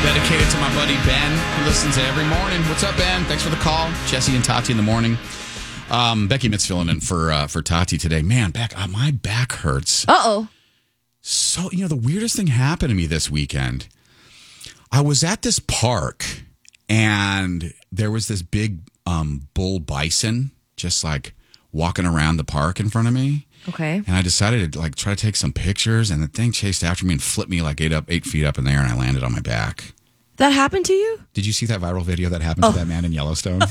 Dedicated to my buddy Ben, who listens every morning. What's up, Ben? Thanks for the call. Jesse and Tati in the morning. Becky Mitz filling in for Tati today. Man, my back hurts. Uh-oh. So, the weirdest thing happened to me this weekend. I was at this park, and there was this big bull bison just like walking around the park in front of me. Okay. And I decided to try to take some pictures, and the thing chased after me and flipped me 8 feet up in the air, and I landed on my back. That happened to you? Did you see that viral video that happened to that man in Yellowstone?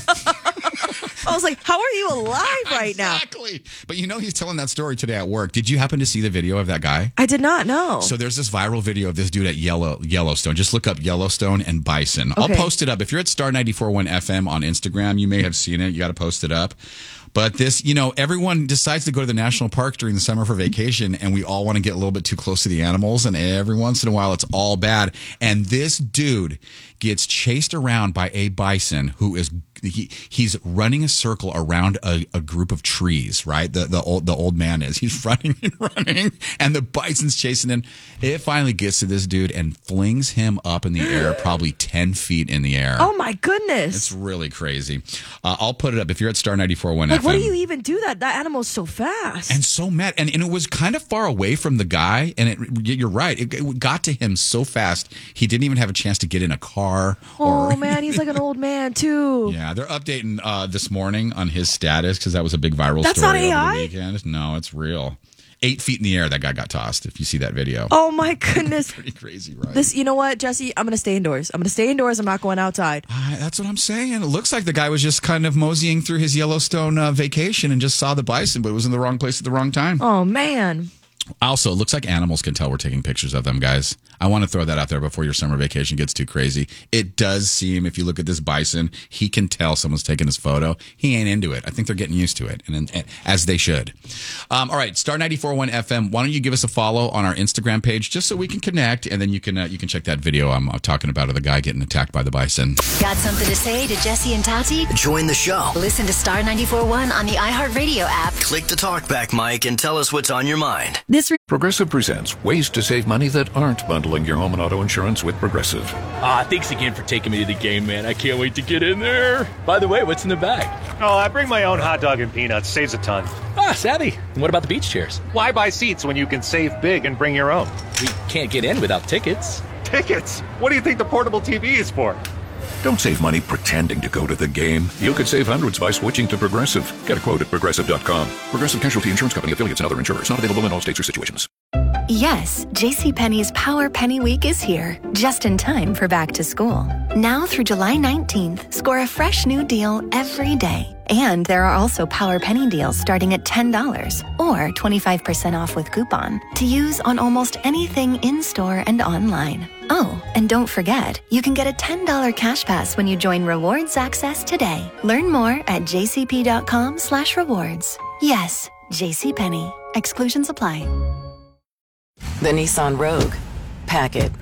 I was like, how are you alive right now? Exactly. But he's telling that story today at work. Did you happen to see the video of that guy? I did not know. So there's this viral video of this dude at Yellowstone. Just look up Yellowstone and bison. Okay. I'll post it up. If you're at Star 94.1 FM on Instagram, you may have seen it. You got to post it up. But this, everyone decides to go to the national park during the summer for vacation, and we all want to get a little bit too close to the animals, and every once in a while it's all bad. And this dude gets chased around by a bison who is he's running a circle around a group of trees, right? The old man is. He's running and running, and the bison's chasing him. It finally gets to this dude and flings him up in the air, probably 10 feet in the air. Oh my goodness. It's really crazy. I'll put it up if you're at Star 94.1 FM. What do you even do that? That animal's so fast. And so mad. And it was kind of far away from the guy. And you're right. It got to him so fast, he didn't even have a chance to get in a car. Oh, man. He's like an old man, too. Yeah. They're updating this morning on his status because that was a big viral That's story not AI? over the weekend. No, it's real. 8 feet in the air, that guy got tossed, if you see that video. Oh, my goodness. Pretty crazy, right? You know what, Jesse? I'm going to stay indoors. I'm not going outside. That's what I'm saying. It looks like the guy was just kind of moseying through his Yellowstone vacation and just saw the bison, but it was in the wrong place at the wrong time. Oh, man. Also, it looks like animals can tell we're taking pictures of them, guys. I want to throw that out there before your summer vacation gets too crazy. It does seem, if you look at this bison, he can tell someone's taking his photo. He ain't into it. I think they're getting used to it, and as they should. All right, Star 94.1 FM. Why don't you give us a follow on our Instagram page just so we can connect, and then you can check that video I'm talking about of the guy getting attacked by the bison. Got something to say to Jesse and Tati? Join the show. Listen to Star 94.1 on the iHeartRadio app. Click the talkback mic and tell us what's on your mind. Progressive presents ways to save money that aren't bundling your home and auto insurance with Progressive. Thanks again for taking me to the game, man. I can't wait to get in there. By the way, what's in the bag? Oh, I bring my own hot dog and peanuts. Saves a ton. Savvy. And what about the beach chairs? Why buy seats when you can save big and bring your own? We can't get in without tickets. Tickets? What do you think the portable TV is for? Don't save money pretending to go to the game. You could save hundreds by switching to Progressive. Get a quote at Progressive.com. Progressive Casualty Insurance Company, affiliates, and other insurers. Not available in all states or situations. Yes, JCPenney's Power Penny Week is here, just in time for back to school. Now through July 19th, score a fresh new deal every day. And there are also Power Penny deals starting at $10 or 25% off with coupon to use on almost anything in-store and online. Oh, and don't forget, you can get a $10 cash pass when you join Rewards Access today. Learn more at jcp.com/rewards. Yes, JCPenney. Exclusions apply. The Nissan Rogue. Pack it.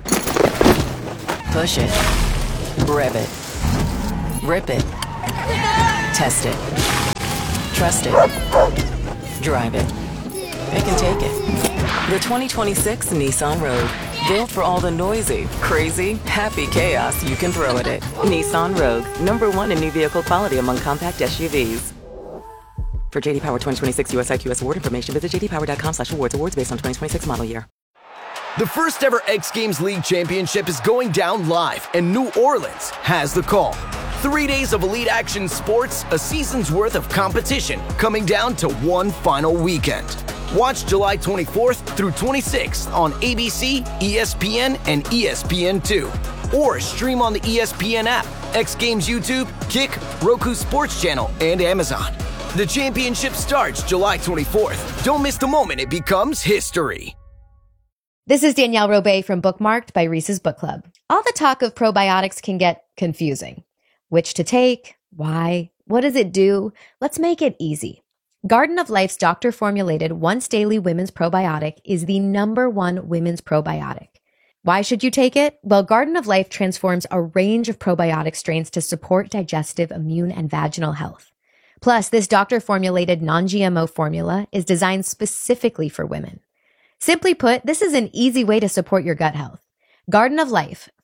Push it. Rev it. Rip it. Test it. Trust it. Drive it. It can take it. The 2026 Nissan Rogue. Built for all the noisy, crazy, happy chaos you can throw at it. Nissan Rogue. #1 in new vehicle quality among compact SUVs. For JD Power 2026 US IQS award information, visit jdpower.com/awards. Awards based on 2026 model year. The first ever X Games League Championship is going down live, and New Orleans has the call. 3 days of elite action sports, a season's worth of competition, coming down to one final weekend. Watch July 24th through 26th on ABC, ESPN, and ESPN2. Or stream on the ESPN app, X Games YouTube, Kick, Roku Sports Channel, and Amazon. The championship starts July 24th. Don't miss the moment it becomes history. This is Danielle Robay from Bookmarked by Reese's Book Club. All the talk of probiotics can get confusing. Which to take? Why? What does it do? Let's make it easy. Garden of Life's doctor-formulated once-daily women's probiotic is the #1 women's probiotic. Why should you take it? Well, Garden of Life transforms a range of probiotic strains to support digestive, immune, and vaginal health. Plus, this doctor-formulated non-GMO formula is designed specifically for women. Simply put, this is an easy way to support your gut health. Garden of Life,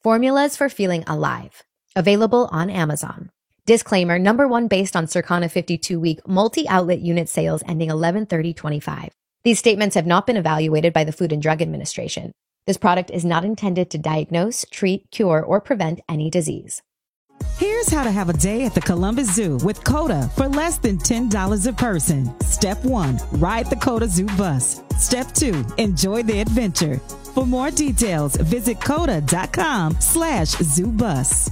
Formulas for Feeling Alive. Available on Amazon. Disclaimer, number one based on Circana 52-week multi-outlet unit sales ending 11/30/25. These statements have not been evaluated by the Food and Drug Administration. This product is not intended to diagnose, treat, cure, or prevent any disease. Here's how to have a day at the Columbus Zoo with CODA for less than $10 a person. Step 1, ride the CODA Zoo bus. Step 2, enjoy the adventure. For more details, visit coda.com/zoobus.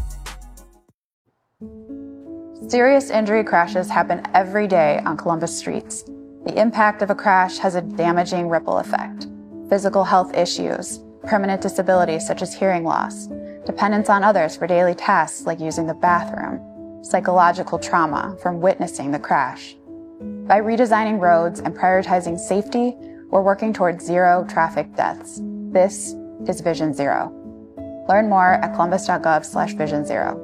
Serious injury crashes happen every day on Columbus streets. The impact of a crash has a damaging ripple effect. Physical health issues, permanent disabilities such as hearing loss, dependence on others for daily tasks like using the bathroom, psychological trauma from witnessing the crash. By redesigning roads and prioritizing safety, we're working towards zero traffic deaths. This is Vision Zero. Learn more at columbus.gov/Vision Zero.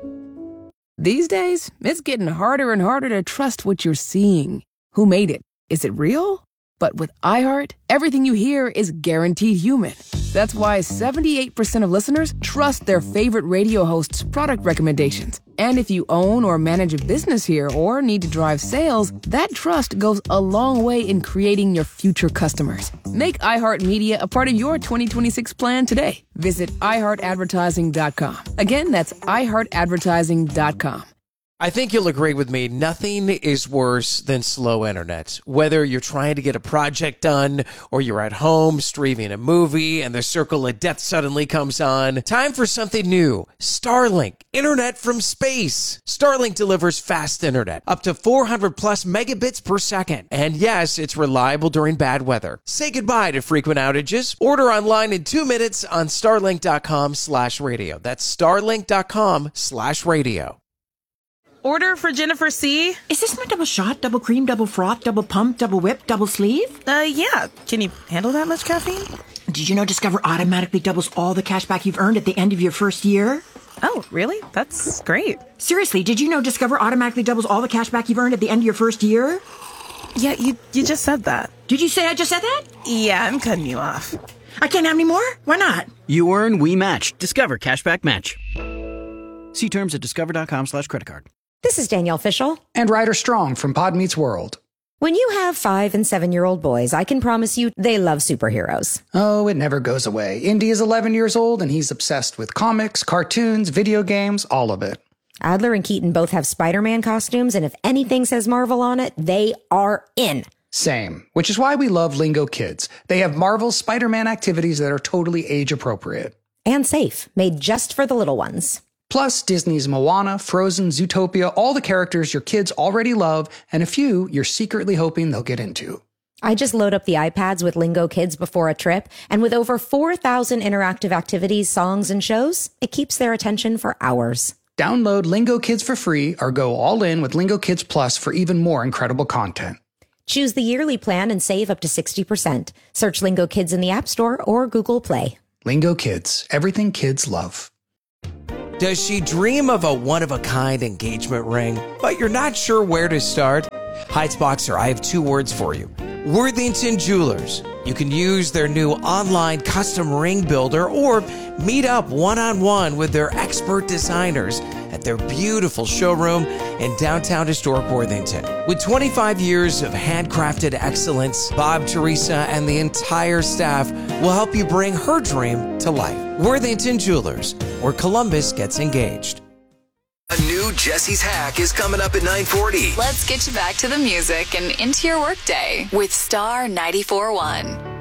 These days, it's getting harder and harder to trust what you're seeing. Who made it? Is it real? But with iHeart, everything you hear is guaranteed human. That's why 78% of listeners trust their favorite radio host's product recommendations. And if you own or manage a business here or need to drive sales, that trust goes a long way in creating your future customers. Make iHeartMedia a part of your 2026 plan today. Visit iHeartAdvertising.com. Again, that's iHeartAdvertising.com. I think you'll agree with me, nothing is worse than slow internet. Whether you're trying to get a project done or you're at home streaming a movie and the circle of death suddenly comes on, time for something new. Starlink, internet from space. Starlink delivers fast internet, up to 400 plus megabits per second. And yes, it's reliable during bad weather. Say goodbye to frequent outages. Order online in 2 minutes on starlink.com/radio. That's starlink.com/radio. Order for Jennifer C. Is this my double shot, double cream, double froth, double pump, double whip, double sleeve? Yeah. Can you handle that much caffeine? Did you know Discover automatically doubles all the cash back you've earned at the end of your first year? Oh, really? That's great. Seriously, did you know Discover automatically doubles all the cash back you've earned at the end of your first year? Yeah, you just said that. Did you say I just said that? Yeah, I'm cutting you off. I can't have any more? Why not? You earn, we match. Discover Cashback Match. See terms at discover.com/creditcard. This is Danielle Fishel. And Ryder Strong from Pod Meets World. When you have 5- and 7-year-old boys, I can promise you they love superheroes. Oh, it never goes away. Indy is 11 years old, and he's obsessed with comics, cartoons, video games, all of it. Adler and Keaton both have Spider-Man costumes, and if anything says Marvel on it, they are in. Same, which is why we love Lingo Kids. They have Marvel's Spider-Man activities that are totally age-appropriate. And safe, made just for the little ones. Plus, Disney's Moana, Frozen, Zootopia, all the characters your kids already love, and a few you're secretly hoping they'll get into. I just load up the iPads with Lingo Kids before a trip, and with over 4,000 interactive activities, songs, and shows, it keeps their attention for hours. Download Lingo Kids for free or go all in with Lingo Kids Plus for even more incredible content. Choose the yearly plan and save up to 60%. Search Lingo Kids in the App Store or Google Play. Lingo Kids, everything kids love. Does she dream of a one-of-a-kind engagement ring, but you're not sure where to start? Heights Boxer, I have 2 words for you. Worthington Jewelers. You can use their new online custom ring builder or meet up one-on-one with their expert designers at their beautiful showroom in downtown historic Worthington. With 25 years of handcrafted excellence, Bob, Teresa, and the entire staff will help you bring her dream to life. Worthington Jewelers, where Columbus gets engaged. A new Jesse's Hack is coming up at 9:40. Let's get you back to the music and into your workday with Star 94.1.